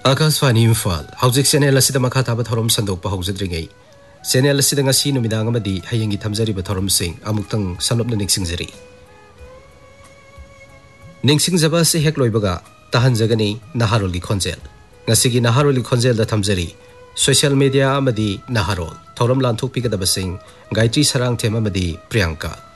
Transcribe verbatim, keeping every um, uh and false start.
Akashvani Imphal हौजिक channel असिदा मखा ताबा थौरम संदोकपा हौजद्रिङै channel असिदा ngasi नुमिदांग अमदि हयेंगी थमजरिबा थौरमसिंग अमुक्तंग सनलोपना निंगसिंगजरि निंगसिंगजबा से हेक लोइबगा तहनजगनी नाहारोलगी खोंजेल ngasiगी नाहारोलगी खोंजेल दा थमजरि social media अमदि नाहारोल थौरम लांथोकपिगदबसिंग Gayatri सरंग them अमदि Priyanka